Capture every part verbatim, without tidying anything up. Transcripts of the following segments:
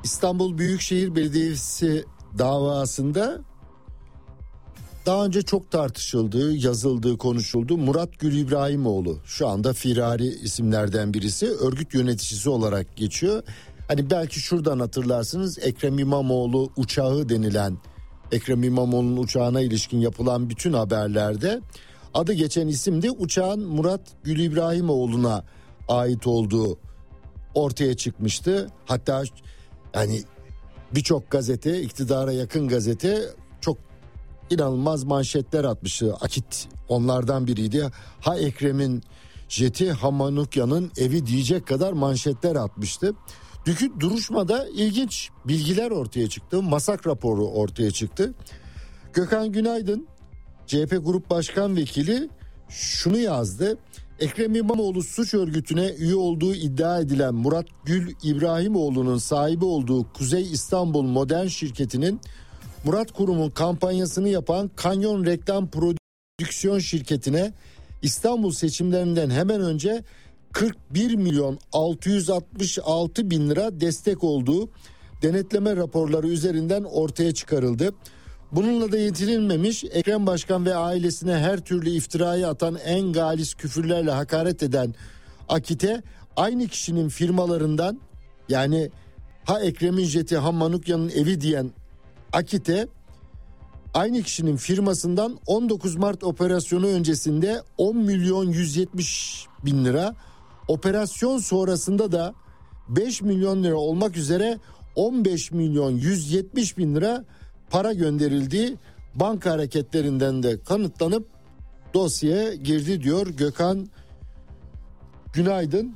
İstanbul Büyükşehir Belediyesi davasında daha önce çok tartışıldığı, yazıldığı, konuşuldu. Murat Gül İbrahimoğlu şu anda firari isimlerden birisi, örgüt yöneticisi olarak geçiyor. Hani belki şuradan hatırlarsınız, Ekrem İmamoğlu uçağı denilen, Ekrem İmamoğlu'nun uçağına ilişkin yapılan bütün haberlerde adı geçen isim de uçağın Murat Gül İbrahimoğlu'na ait olduğu ortaya çıkmıştı. Hatta yani birçok gazete, iktidara yakın gazete çok inanılmaz manşetler atmıştı. Akit onlardan biriydi. Ha Ekrem'in jeti, ha Manukya'nın evi diyecek kadar manşetler atmıştı. Dünkü duruşmada ilginç bilgiler ortaya çıktı. Masak raporu ortaya çıktı. Gökhan Günaydın, C H P Grup Başkan Vekili şunu yazdı. Ekrem İmamoğlu suç örgütüne üye olduğu iddia edilen Murat Gül İbrahimoğlu'nun sahibi olduğu Kuzey İstanbul Modern Şirketi'nin Murat Kurum'un kampanyasını yapan Kanyon Reklam Prodüksiyon Şirketi'ne İstanbul seçimlerinden hemen önce kırk bir milyon altı yüz altmış altı bin lira destek olduğu denetleme raporları üzerinden ortaya çıkarıldı. Bununla da yetinilmemiş, Ekrem Başkan ve ailesine her türlü iftirayı atan, en galis küfürlerle hakaret eden Akit'e aynı kişinin firmalarından, yani ha Ekrem'in jeti ha Manukya'nın evi diyen Akit'e aynı kişinin firmasından on dokuz Mart operasyonu öncesinde on milyon yüz yetmiş bin lira, operasyon sonrasında da beş milyon lira olmak üzere on beş milyon yüz yetmiş bin lira para gönderildiği banka hareketlerinden de kanıtlanıp dosyaya girdi diyor Gökhan Günaydın.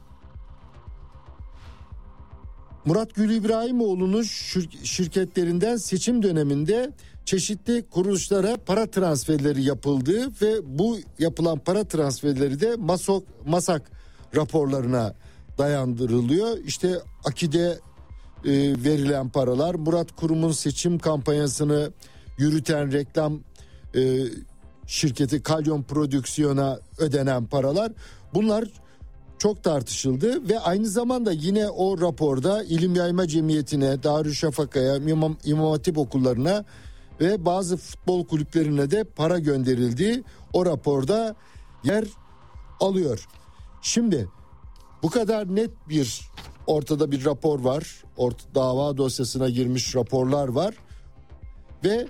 Murat Gül İbrahimoğlu'nun şirketlerinden seçim döneminde çeşitli kuruluşlara para transferleri yapıldığı ve bu yapılan para transferleri de masok, masak raporlarına dayandırılıyor. İşte Akit'e e, verilen paralar, Murat Kurum'un seçim kampanyasını yürüten reklam e, şirketi Kanyon Prodüksiyon'a ödenen paralar, bunlar çok tartışıldı ve aynı zamanda yine o raporda İlim Yayma Cemiyeti'ne, Darüşşafaka'ya, İmam, İmam Hatip okullarına ve bazı futbol kulüplerine de para gönderildiği o raporda yer alıyor. Şimdi bu kadar net bir ortada bir rapor var. Orta, dava dosyasına girmiş raporlar var ve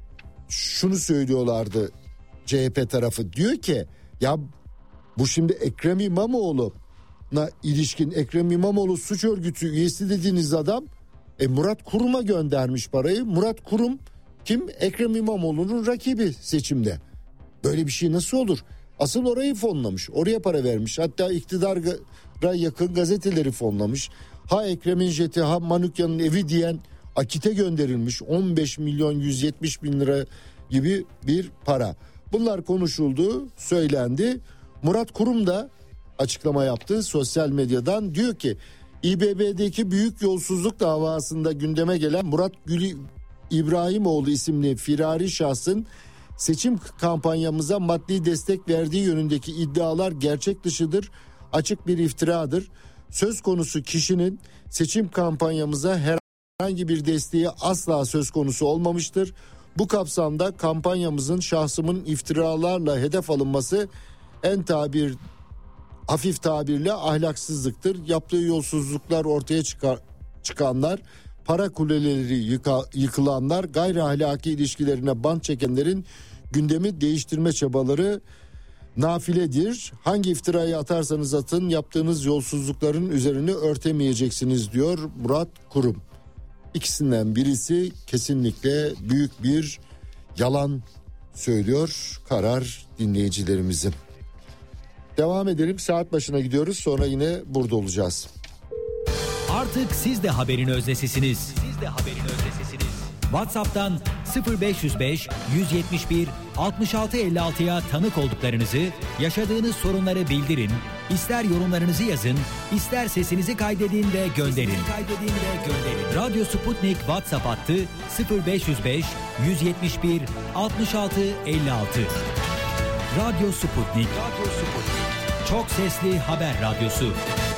şunu söylüyorlardı C H P tarafı, diyor ki ya bu şimdi Ekrem İmamoğlu'na ilişkin, Ekrem İmamoğlu suç örgütü üyesi dediğiniz adam e, Murat Kurum'a göndermiş parayı. Murat Kurum kim? Ekrem İmamoğlu'nun rakibi seçimde. Böyle bir şey nasıl olur? Asıl orayı fonlamış, oraya para vermiş. Hatta iktidara yakın gazeteleri fonlamış. Ha Ekrem'in jeti ha Manukya'nın evi diyen Akit'e gönderilmiş on beş milyon yüz yetmiş bin lira gibi bir para. Bunlar konuşuldu, söylendi. Murat Kurum da açıklama yaptı sosyal medyadan, diyor ki İBB'deki büyük yolsuzluk davasında gündeme gelen Murat Gül İbrahimoğlu isimli firari şahsın seçim kampanyamıza maddi destek verdiği yönündeki iddialar gerçek dışıdır, açık bir iftiradır. Söz konusu kişinin seçim kampanyamıza herhangi bir desteği asla söz konusu olmamıştır. Bu kapsamda kampanyamızın şahsımın iftiralarla hedef alınması en tabir hafif tabirle ahlaksızlıktır. Yaptığı yolsuzluklar ortaya çıkar, çıkanlar, para kuleleri yıka, yıkılanlar, gayri ahlaki ilişkilerine bant çekenlerin gündemi değiştirme çabaları nafiledir. Hangi iftirayı atarsanız atın yaptığınız yolsuzlukların üzerini örtemeyeceksiniz diyor Murat Kurum. İkisinden birisi kesinlikle büyük bir yalan söylüyor. Karar dinleyicilerimizin. Devam edelim, saat başına gidiyoruz, sonra yine burada olacağız. Artık siz de haberin özdesisiniz. Siz de haberin özdesisiniz. WhatsApp'tan sıfır beş yüz beş yüz yetmiş bir altmış altı elli altıya tanık olduklarınızı, yaşadığınız sorunları bildirin. İster yorumlarınızı yazın, ister sesinizi kaydedin ve gönderin. Kaydedin ve gönderin. Radyo Sputnik WhatsApp hattı sıfır beş yüz beş yüz yetmiş bir altmış altı elli altı. Radyo Sputnik. Radyo Sputnik. Çok sesli haber radyosu.